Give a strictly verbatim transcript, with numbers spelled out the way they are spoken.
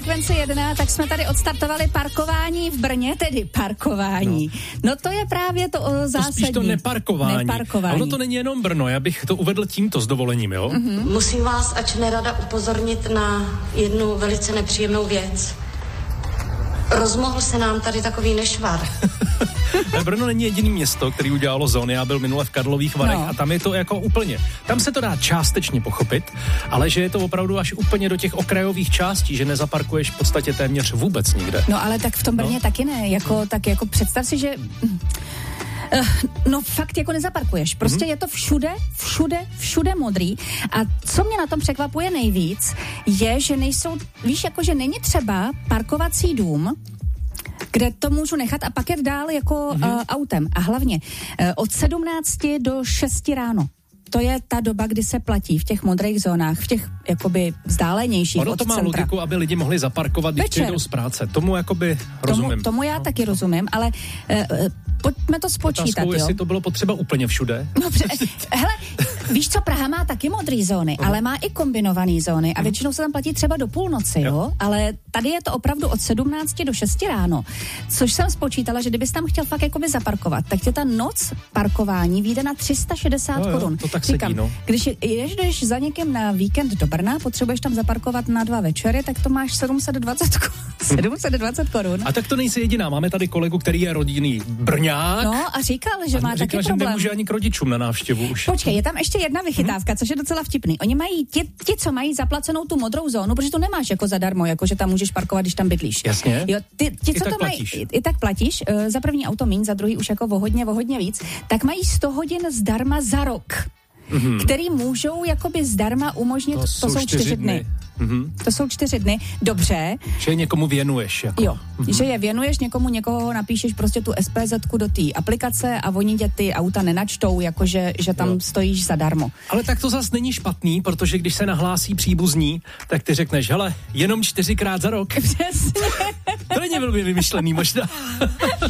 Frekvence jedna, tak jsme tady odstartovali parkování v Brně, tedy parkování. No, no to je právě to o, zásadní. To spíš to neparkování. neparkování. A ono to není jenom Brno, já bych to uvedl tímto s dovolením, jo? Mm-hmm. Musím vás, ač nerada, upozornit na jednu velice nepříjemnou věc. Rozmohl se nám tady takový nešvar. Brno není jediný město, který udělalo zóny. Já byl minule v Karlových Varech no. a tam je to jako úplně. Tam se to dá částečně pochopit, ale že je to opravdu až úplně do těch okrajových částí, že nezaparkuješ v podstatě téměř vůbec nikde. No ale tak v tom Brně no. taky ne. Jako, tak jako představ si, že... No fakt jako nezaparkuješ. Prostě mm-hmm. je to všude, všude, všude modrý. A co mě na tom překvapuje nejvíc, je, že nejsou, víš, jako že není třeba parkovací dům, kde to můžu nechat a pak jet dál jako mm-hmm. uh, autem. A hlavně uh, od sedmnácti do šesti ráno. To je ta doba, kdy se platí v těch modrých zónách, v těch jakoby vzdálenějších ono od to má centra. logiku, aby lidi mohli zaparkovat, když přijdou z práce. Tomu jakoby rozumím. Tomu, tomu já no. taky rozumím, ale uh, pojďme to spočítat, Otázkou, jo. jestli to bylo potřeba úplně všude. No, pře- hele, víš co, Praha má taky modrý zóny, uh-huh. ale má i kombinovaný zóny a uh-huh. většinou se tam platí třeba do půlnoci, jo? jo, ale tady je to opravdu od sedmnácti do šesti ráno, což jsem spočítala, že kdybys tam chtěl fakt jakoby zaparkovat, tak tě ta noc parkování vyjde na tři sta šedesát no, korun. To tak sedí, no. Když jdeš za někým na víkend do Brna, potřebuješ tam zaparkovat na dva večery, tak to máš sedm set dvacet korun. A tak to nejsi jediná, máme tady kolegu, který je rodinný Brňák. No a říkal, že a má říkal, taky že problém. nemůže ani k rodičům na návštěvu už. Počkej, je tam ještě jedna vychytávka, hmm. což je docela vtipný. Oni mají, ti, ti, co mají zaplacenou tu modrou zónu, protože to nemáš jako zadarmo, jako že tam můžeš parkovat, když tam bydlíš. Jasně. Jo, ty, ti, I co tak to platíš. mají, i, i tak platíš, uh, za první auto míň, za druhý už jako o hodně, o hodně víc, tak mají sto hodin zdarma za rok. Mm-hmm. Který můžou jakoby zdarma umožnit, to, to jsou čtyři, čtyři dny. dny. Mm-hmm. To jsou čtyři dny, dobře. Že je někomu věnuješ. Jako. Jo, mm-hmm. že je věnuješ někomu, někoho napíšeš prostě tu SPZku do té aplikace a oni tě ty auta nenačtou, jakože že tam jo. stojíš zadarmo. Ale tak to zas není špatný, protože když se nahlásí příbuzní, tak ty řekneš, hele, jenom čtyřikrát za rok. Přesně. To není velmi vymyšlený možná.